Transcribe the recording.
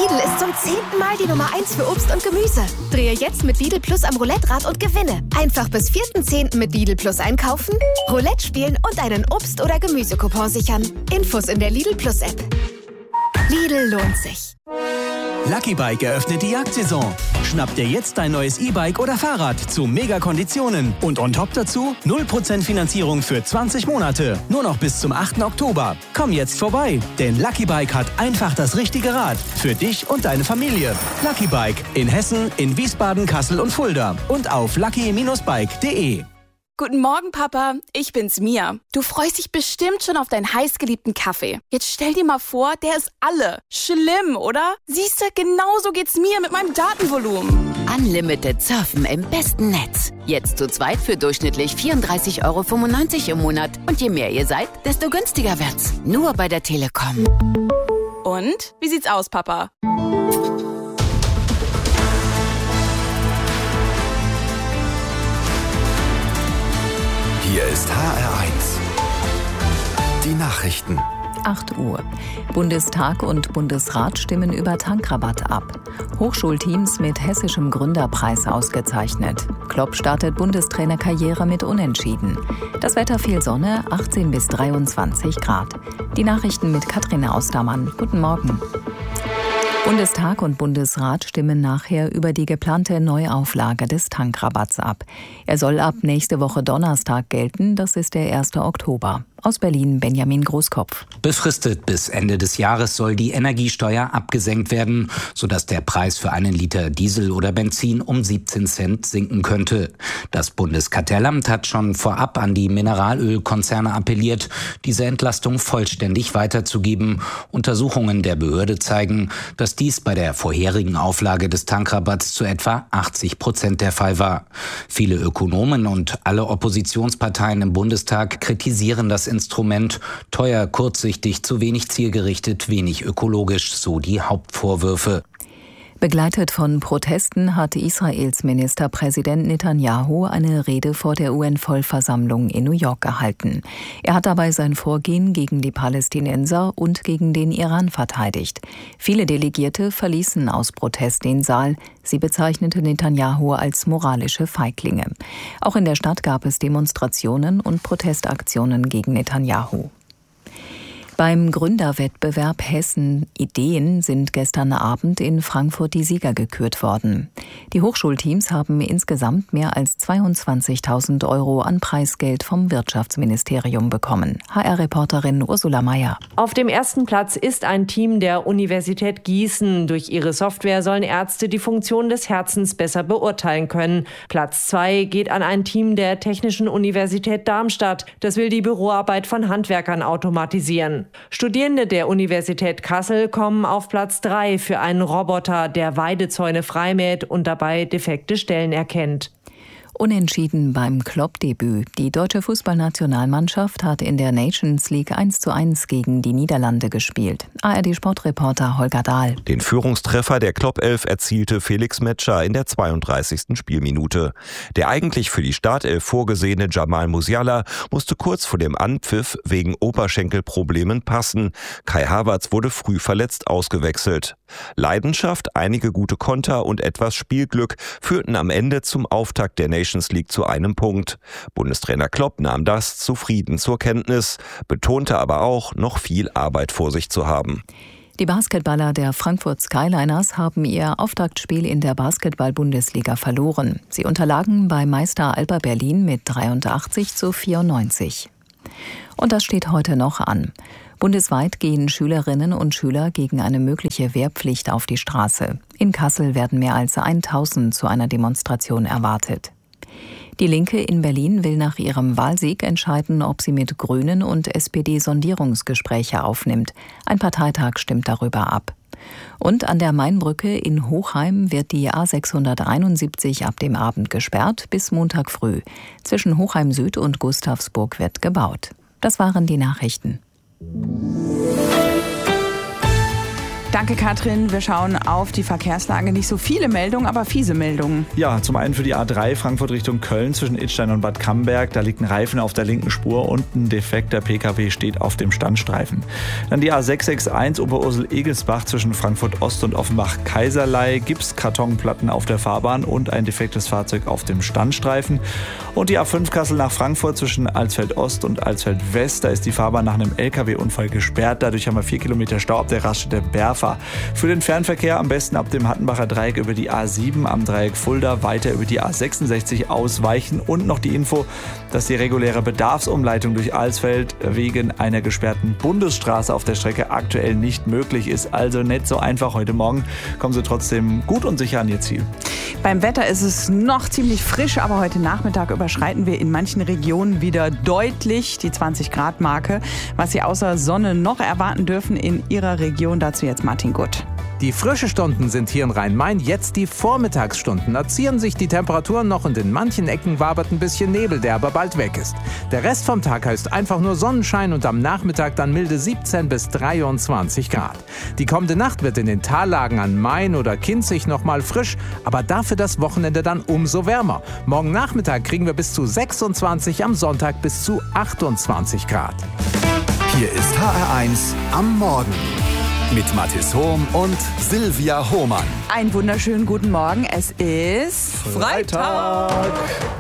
Lidl ist zum 10. Mal die Nummer 1 für Obst und Gemüse. Drehe jetzt mit Lidl Plus am Roulette-Rad und gewinne. Einfach bis 4.10. mit Lidl Plus einkaufen, Roulette spielen und einen Obst- oder Gemüsecoupon sichern. Infos in der Lidl Plus App. Lidl lohnt sich. Lucky Bike eröffnet die Jagdsaison. Schnapp dir jetzt dein neues E-Bike oder Fahrrad zu Mega-Konditionen. Und on top dazu 0% Finanzierung für 20 Monate. Nur noch bis zum 8. Oktober. Komm jetzt vorbei, denn Lucky Bike hat einfach das richtige Rad. Für dich und deine Familie. Lucky Bike in Hessen, in Wiesbaden, Kassel und Fulda. Und auf lucky-bike.de. Guten Morgen, Papa. Ich bin's, Mia. Du freust dich bestimmt schon auf deinen heißgeliebten Kaffee. Jetzt stell dir mal vor, der ist alle. Schlimm, oder? Siehste, genauso geht's mir mit meinem Datenvolumen. Unlimited surfen im besten Netz. Jetzt zu zweit für durchschnittlich 34,95 € im Monat. Und je mehr ihr seid, desto günstiger wird's. Nur bei der Telekom. Und? Wie sieht's aus, Papa? Hier ist HR1. Die Nachrichten. 8 Uhr. Bundestag und Bundesrat stimmen über Tankrabatt ab. Hochschulteams mit hessischem Gründerpreis ausgezeichnet. Klopp startet Bundestrainerkarriere mit Unentschieden. Das Wetter viel Sonne, 18 bis 23 Grad. Die Nachrichten mit Katrin Austermann. Guten Morgen. Bundestag und Bundesrat stimmen nachher über die geplante Neuauflage des Tankrabatts ab. Er soll ab nächste Woche Donnerstag gelten, das ist der 1. Oktober. Aus Berlin Benjamin Großkopf. Befristet bis Ende des Jahres soll die Energiesteuer abgesenkt werden, sodass der Preis für einen Liter Diesel oder Benzin um 17 Cent sinken könnte. Das Bundeskartellamt hat schon vorab an die Mineralölkonzerne appelliert, diese Entlastung vollständig weiterzugeben. Untersuchungen der Behörde zeigen, dass dies bei der vorherigen Auflage des Tankrabatts zu etwa 80% der Fall war. Viele Ökonomen und alle Oppositionsparteien im Bundestag kritisieren das Instrument. Teuer, kurzsichtig, zu wenig zielgerichtet, wenig ökologisch, so die Hauptvorwürfe. Begleitet von Protesten hat Israels Ministerpräsident Netanyahu eine Rede vor der UN-Vollversammlung in New York gehalten. Er hat dabei sein Vorgehen gegen die Palästinenser und gegen den Iran verteidigt. Viele Delegierte verließen aus Protest den Saal. Sie bezeichnete Netanyahu als moralische Feiglinge. Auch in der Stadt gab es Demonstrationen und Protestaktionen gegen Netanyahu. Beim Gründerwettbewerb Hessen Ideen sind gestern Abend in Frankfurt die Sieger gekürt worden. Die Hochschulteams haben insgesamt mehr als 22.000 € an Preisgeld vom Wirtschaftsministerium bekommen. HR-Reporterin Ursula Mayer. Auf dem ersten Platz ist ein Team der Universität Gießen. Durch ihre Software sollen Ärzte die Funktion des Herzens besser beurteilen können. Platz 2 geht an ein Team der Technischen Universität Darmstadt. Das will die Büroarbeit von Handwerkern automatisieren. Studierende der Universität Kassel kommen auf Platz 3 für einen Roboter, der Weidezäune freimäht und dabei defekte Stellen erkennt. Unentschieden beim Klopp-Debüt. Die deutsche Fußballnationalmannschaft hat in der Nations League 1:1 gegen die Niederlande gespielt. ARD-Sportreporter Holger Dahl. Den Führungstreffer der Klopp-Elf erzielte Felix Metscher in der 32. Spielminute. Der eigentlich für die Startelf vorgesehene Jamal Musiala musste kurz vor dem Anpfiff wegen Oberschenkelproblemen passen. Kai Havertz wurde früh verletzt ausgewechselt. Leidenschaft, einige gute Konter und etwas Spielglück führten am Ende zum Auftakt der Nations League zu einem Punkt. Bundestrainer Klopp nahm das zufrieden zur Kenntnis, betonte aber auch, noch viel Arbeit vor sich zu haben. Die Basketballer der Frankfurt Skyliners haben ihr Auftaktspiel in der Basketball-Bundesliga verloren. Sie unterlagen bei Meister Alba Berlin mit 83:94. Und das steht heute noch an. Bundesweit gehen Schülerinnen und Schüler gegen eine mögliche Wehrpflicht auf die Straße. In Kassel werden mehr als 1000 zu einer Demonstration erwartet. Die Linke in Berlin will nach ihrem Wahlsieg entscheiden, ob sie mit Grünen und SPD Sondierungsgespräche aufnimmt. Ein Parteitag stimmt darüber ab. Und an der Mainbrücke in Hochheim wird die A671 ab dem Abend gesperrt bis Montag früh. Zwischen Hochheim Süd und Gustavsburg wird gebaut. Das waren die Nachrichten. Danke, Katrin. Wir schauen auf die Verkehrslage. Nicht so viele Meldungen, aber fiese Meldungen. Ja, zum einen für die A3 Frankfurt Richtung Köln zwischen Idstein und Bad Camberg. Da liegt ein Reifen auf der linken Spur und ein defekter PKW steht auf dem Standstreifen. Dann die A661 Oberursel-Egelsbach zwischen Frankfurt Ost und Offenbach-Kaiserlei. Gipskartonplatten auf der Fahrbahn und ein defektes Fahrzeug auf dem Standstreifen. Und die A5 Kassel nach Frankfurt zwischen Alsfeld Ost und Alsfeld West. Da ist die Fahrbahn nach einem LKW-Unfall gesperrt. Dadurch haben wir 4 Kilometer Stau ab der Raststätte Berfa. Für den Fernverkehr am besten ab dem Hattenbacher Dreieck über die A7 am Dreieck Fulda weiter über die A66 ausweichen. Und noch die Info, dass die reguläre Bedarfsumleitung durch Alsfeld wegen einer gesperrten Bundesstraße auf der Strecke aktuell nicht möglich ist. Also nicht so einfach heute Morgen. Kommen Sie trotzdem gut und sicher an Ihr Ziel. Beim Wetter ist es noch ziemlich frisch, aber heute Nachmittag überschreiten wir in manchen Regionen wieder deutlich die 20-Grad-Marke. Was Sie außer Sonne noch erwarten dürfen in Ihrer Region, dazu jetzt Martin Gutt. Die frischen Stunden sind hier in Rhein-Main jetzt die Vormittagsstunden. Da ziehen sich die Temperaturen noch und in manchen Ecken wabert ein bisschen Nebel, der aber bald weg ist. Der Rest vom Tag heißt einfach nur Sonnenschein und am Nachmittag dann milde 17 bis 23 Grad. Die kommende Nacht wird in den Tallagen an Main oder Kinzig noch mal frisch, aber dafür das Wochenende dann umso wärmer. Morgen Nachmittag kriegen wir bis zu 26, am Sonntag bis zu 28 Grad. Hier ist HR1 am Morgen. Mit Mathis Hohm und Silvia Hohmann. Einen wunderschönen guten Morgen. Es ist Freitag.